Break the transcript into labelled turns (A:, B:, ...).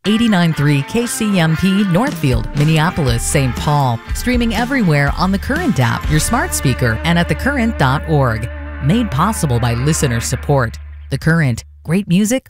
A: 89.3 KCMP Northfield, Minneapolis, St. Paul. Streaming everywhere on the Current app, your smart speaker, and at thecurrent.org. Made possible by listener support. The Current. Great music